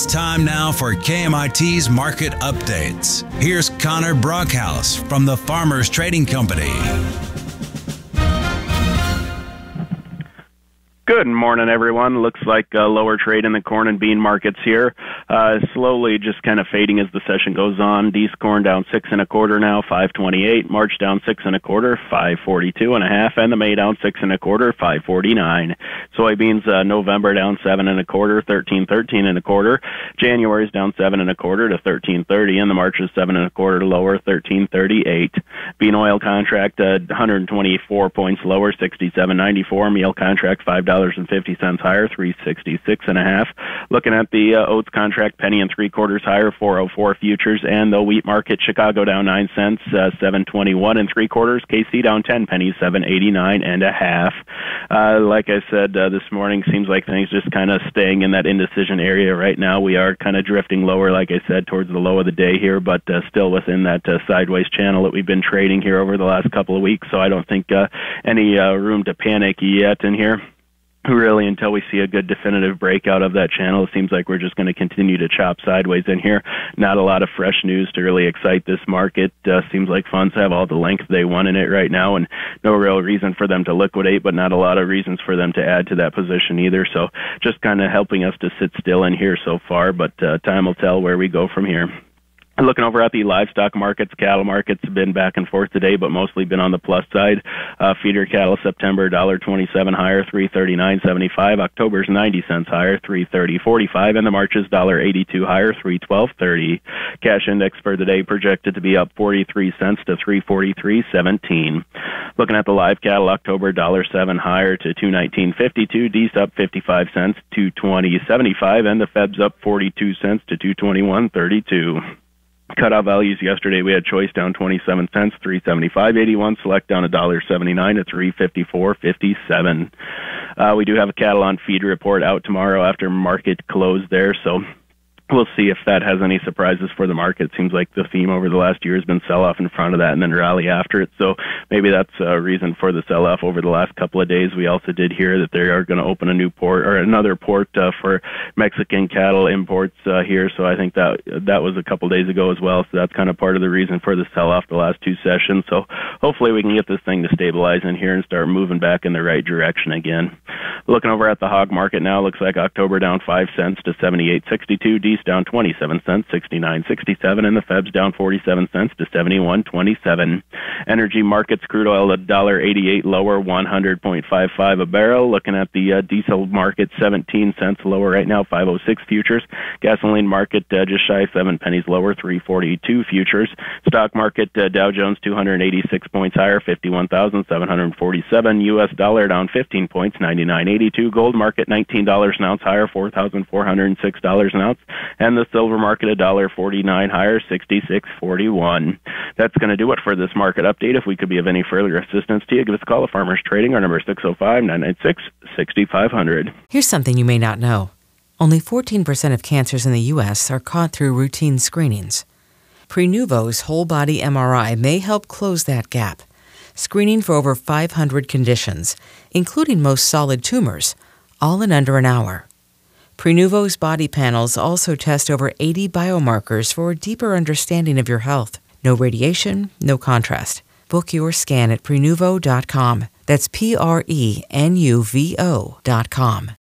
It's time now for KMIT's market updates. Here's Connor Brockhouse from the Farmers Trading Company. Good morning, everyone. Looks like a lower trade in the corn and bean markets here. Slowly just kind of fading as the session goes on. D's corn down 6 1/4 now, 5.28. March down 6 1/4, 5.42 1/2, and the May down 6 1/4, 5.49. Soybeans November down 7 1/4, 13.13 1/4. January's down 7 1/4 to 13.30, and the March is 7 1/4 lower, 13.38. Bean oil contract 124 points lower, 67.94. Meal contract $5.50 higher, 366 1/2. Looking at the oats contract, penny and 3/4 higher, 404 futures, and the wheat market, Chicago down 9 cents, 721 3/4. KC down 10 pennies, 789 1/2. Like I said this morning, seems like things just kind of staying in that indecision area right now. We are kind of drifting lower, like I said, towards the low of the day here, but still within that sideways channel that we've been trading here over the last couple of weeks. So I don't think any room to panic yet in here. Really, until we see a good definitive breakout of that channel, it seems like we're just going to continue to chop sideways in here. Not a lot of fresh news to really excite this market. Seems like funds have all the length they want in it right now, and no real reason for them to liquidate, but not a lot of reasons for them to add to that position either. So just kind of helping us to sit still in here so far, but time will tell where we go from here. Looking over at the livestock markets, cattle markets have been back and forth today, but mostly been on the plus side. Feeder cattle September $1.27 higher, 339.75. October's 90 cents higher, 330.45, and the March's $1.82 higher, 312.30. Cash index for the day projected to be up 43 cents to 343.17. Looking at the live cattle, October $1.07 higher to 219.52. D's up 55 cents, 220.75, and the Feb's up 42 cents to 221.32. Cutoff values yesterday, we had choice down 27 cents, 375.81. Select down $1.79 to 354.57. We do have a cattle on feed report out tomorrow after market close there, so we'll see if that has any surprises for the market. It seems like the theme over the last year has been sell-off in front of that and then rally after it. So maybe that's a reason for the sell-off over the last couple of days. We also did hear that they are going to open a new port or another port for Mexican cattle imports here. So I think that was a couple days ago as well. So that's kind of part of the reason for the sell-off the last two sessions. So hopefully we can get this thing to stabilize in here and start moving back in the right direction again. Looking over at the hog market now, looks like October down 5 cents to 78.62. D's down 27 cents, 69.67, and the Feb's down 47 cents to 71.27. Energy markets, crude oil $1.88 lower, 100.55 a barrel. Looking at the diesel market, 17 cents lower right now, 506 futures. Gasoline market just shy of 7 pennies lower, 342 futures. Stock market, Dow Jones 286 points higher, 51,747. U.S. dollar down 15 points, 99.82. Gold market $19 an ounce higher, $4,406 an ounce. And the silver market $1.49 higher, 66.41. That's going to do it for this market update. If we could be of any further assistance to you, give us a call at Farmers Trading. Our number is 605-996-6500. Here's something you may not know. Only 14% of cancers in the U.S. are caught through routine screenings. Prenuvo's whole-body MRI may help close that gap, screening for over 500 conditions, including most solid tumors, all in under an hour. Prenuvo's body panels also test over 80 biomarkers for a deeper understanding of your health. No radiation, no contrast. Book your scan at Prenuvo.com. That's Prenuvo.com.